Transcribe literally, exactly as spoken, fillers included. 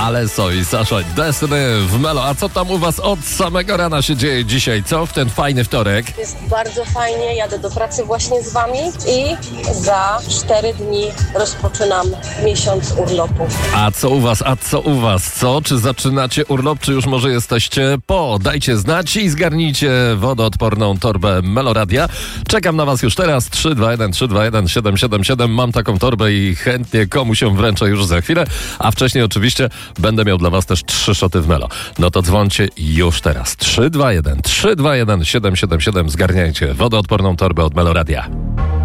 Ale so i Sasha Destiny w Melo. A co tam u was od samego rana się dzieje dzisiaj? Co w ten fajny wtorek? Jest bardzo fajnie, jadę do pracy właśnie z wami i za cztery dni rozpoczynam miesiąc urlopu. A co u was, a co u was? Co? Czy zaczynacie urlop, czy już może jesteście po? Dajcie znać i zgarnijcie wodoodporną torbę Meloradia. Czekam na was już teraz. trzy dwa jeden trzy dwa jeden siedem siedem siedem. Mam taką torbę i chętnie komuś ją wręczę już za chwilę. A wcześniej oczywiście będę miał dla was też trzy szoty w Melo. No to dzwońcie już teraz. trzy dwa jeden trzy dwa jeden siedem siedem siedem. Zgarniajcie wodoodporną torbę od Meloradia.